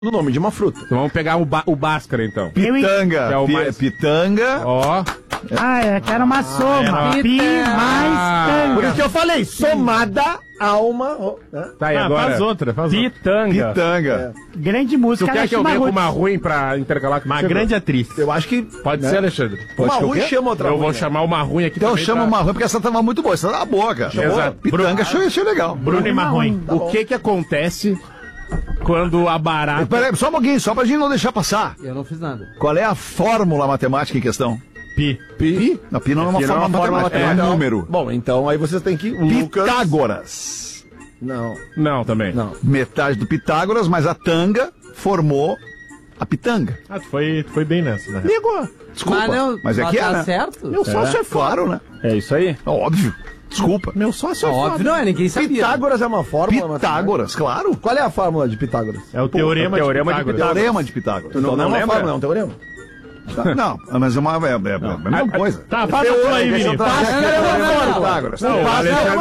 no nome de uma fruta. Então vamos pegar o Bhaskara, então. Pitanga. Que é o mais... Pitanga. Ó. Eu quero uma soma. Pi mais tanga. Por isso que eu falei, somada a uma... Tá aí agora. Faz outra. Pitanga. Grande Tu música. quer que eu venha com uma ruim pra intercalar com Uma você? grande atriz. Eu acho que... Pode ser, Alexandre? Uma ruim chama outra Eu ruim, vou né? chamar uma ruim aqui Então também. chama pra- uma ruim, porque essa tava muito boa. Essa tá boa, cara. Exato. Pitanga, achei legal. Bruno e Marrom. O que acontece quando a barata... Peraí, só um pouquinho, só pra gente não deixar passar. Eu não fiz nada. Qual é a fórmula matemática em questão? Pi. Não, pi não é uma Pi não é fórmula uma fórmula matemática, é um número. Bom, então aí vocês têm que... Lucas... Pitágoras. Não, Não, também. não. Metade do Pitágoras, mas a tanga formou a pitanga. Ah, tu foi bem nessa, né? Desculpa, mas é mas que é, tá né? certo? Meu sócio é foda. Claro, né? É isso aí. Óbvio. Desculpa. Meu sócio é Óbvio, foda. não é, ninguém sabia. Pitágoras é uma fórmula. Pitágoras, claro. Qual é a fórmula de Pitágoras? É o teorema de Pitágoras. Teorema de Pitágoras. Então não é uma fórmula, é um teorema. Não, mas é uma mesma coisa. Tá, faz a tua aí, Deixa eu Vini. trazer aqui a teorema de Pitágoras. Não, o Alexandre...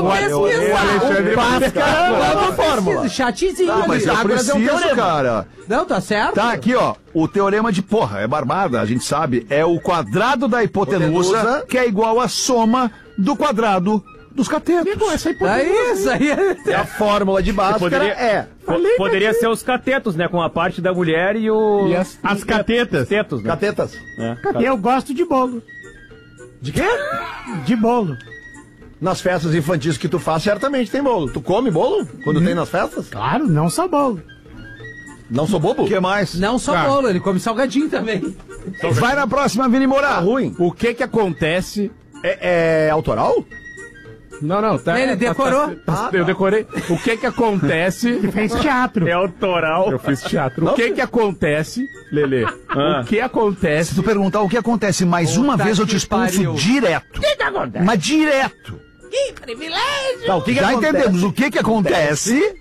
Vamos pesquisar. É uma fórmula. Chatezinho Ah, mas eu Pitágoras é um preciso, teorema. cara. Não, tá certo? Tá aqui, ó. O teorema de é barbada, a gente sabe. É o quadrado da hipotenusa, Hipotenusa. que é igual à soma do quadrado dos catetos. É isso aí. E a fórmula de Bhaskara Poderia- é... Poderia ser os catetos, né? Com a parte da mulher e o... E as catetas. Os tetos, né? Catetas. Eu gosto de bolo. De quê? De bolo. Nas festas infantis que tu faz, certamente tem bolo. Tu come bolo quando tem nas festas? Claro, não só bolo. Não sou bobo? O que mais? Não só Tá. bolo, ele come salgadinho também. Vai na próxima, Vini Moura. Ruim. O que acontece... É autoral? Não, tá... Ele decorou. Eu decorei. O que acontece... Fez teatro. É autoral. Eu fiz teatro. O que acontece, Lelê? O que Se acontece... tu perguntar o que acontece mais uma Puta vez, eu que te expulso pariu. direto. Mas direto. Tá, o que Já acontece? entendemos o que acontece.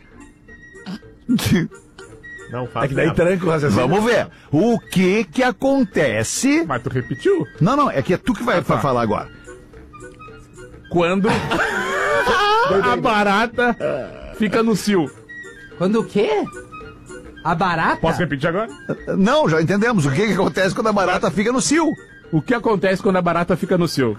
Não, faz É que daí tranca o raciocínio. Vamos ver. O que acontece... Mas tu repetiu? Não, é que é tu que vai falar agora. Quando a barata fica no cio. Quando o quê? A barata? Posso repetir agora? Não, já entendemos. O que acontece quando a barata fica no cio? O que acontece quando a barata fica no cio?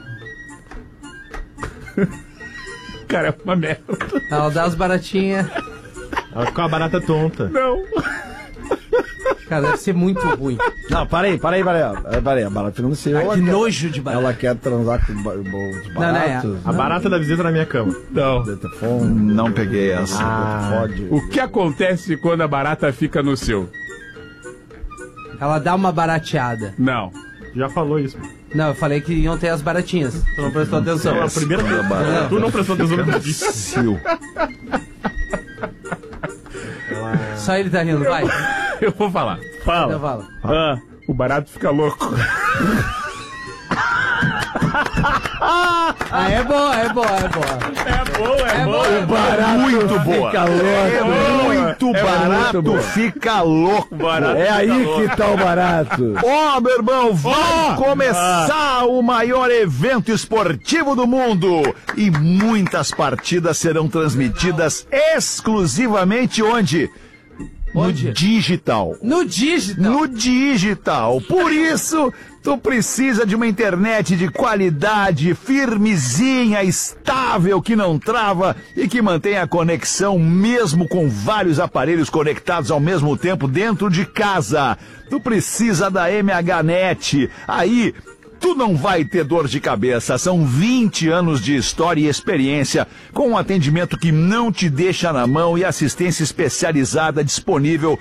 Cara, é uma merda. Ela dá as baratinhas. Ela fica uma barata tonta. Não. Cara, deve ser muito ruim. Não, parei. A barata fica no céu. Que nojo de barata. Ela quer transar com os Não, não é. baratos. A barata da visita na minha cama. Não. Não peguei essa. Fode. O que acontece quando a barata fica no cio? Ela dá uma barateada. Não. Já falou isso. Não, eu falei que iam ter as baratinhas. Tu não prestou atenção. A primeira vez. Tu não prestou atenção no que eu disse. Cio. Só ele tá rindo, vai. Eu vou falar. Então Fala. fala. Ah, O barato fica louco. Ah, é boa. é bom. Muito boa. Muito barato, fica louco. É aí que tá o barato. Ó, meu irmão, vai começar o maior evento esportivo do mundo. E muitas partidas serão transmitidas exclusivamente onde? Onde? No digital. No digital. No digital. Por isso, tu precisa de uma internet de qualidade, firmezinha, estável, que não trava e que mantém a conexão mesmo com vários aparelhos conectados ao mesmo tempo dentro de casa. Tu precisa da MHNet. Aí, tu não vai ter dor de cabeça. São 20 anos de história e experiência, com um atendimento que não te deixa na mão e assistência especializada disponível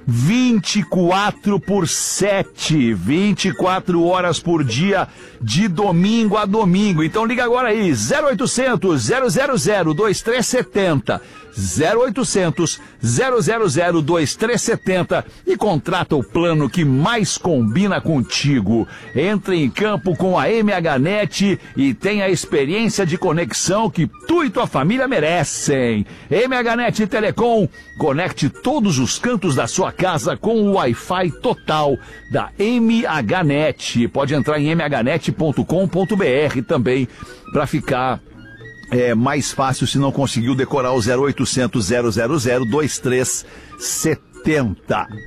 24/7, 24 horas por dia, de domingo a domingo. Então liga agora aí, 0800 000 2370, 0800 000 2370 e contrata o plano que mais combina contigo. Entre em campo com a MHNet e tenha a experiência de conexão que tu e tua família merecem. MHNet Telecom, conecte todos os cantos da sua casa com o Wi-Fi total da MHNet. Pode entrar em mhnet.com.br também para ficar mais fácil se não conseguiu decorar o 0800 000 2370. 70.